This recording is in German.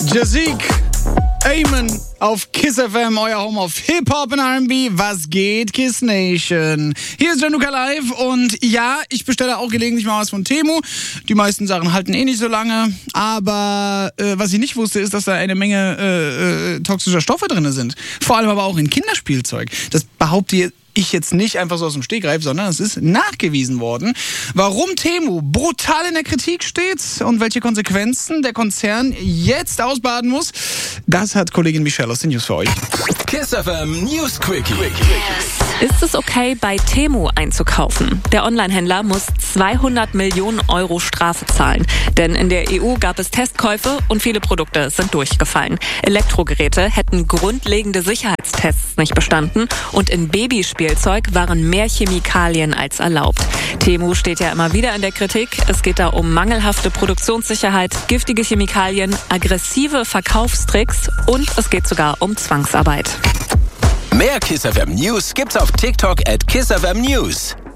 Jazik, Amen auf KISS FM, euer Home of Hip-Hop und R&B. Was geht, KISS Nation? Hier ist Januka Live und ja, ich bestelle auch gelegentlich mal was von Temu. Die meisten Sachen halten eh nicht so lange, aber was ich nicht wusste, ist, dass da eine Menge toxischer Stoffe drin sind. Vor allem aber auch in Kinderspielzeug. Das behaupte ich jetzt nicht einfach so aus dem Stegreif, sondern es ist nachgewiesen worden. Warum Temu brutal in der Kritik steht und welche Konsequenzen der Konzern jetzt ausbaden muss, das hat Kollegin Michelle aus den News für euch. KISS FM News Quickie. Ist es okay, bei Temu einzukaufen? Der Onlinehändler muss 200 Millionen Euro Strafe zahlen. Denn in der EU gab es Testkäufe und viele Produkte sind durchgefallen. Elektrogeräte hätten grundlegende Sicherheitstests nicht bestanden und in Babyspielzeug waren mehr Chemikalien als erlaubt. Temu steht ja immer wieder in der Kritik. Es geht da um mangelhafte Produktionssicherheit, giftige Chemikalien, aggressive Verkaufstricks und es geht sogar um Zwangsarbeit. Mehr KISS FM News gibt's auf TikTok @KISS FM News.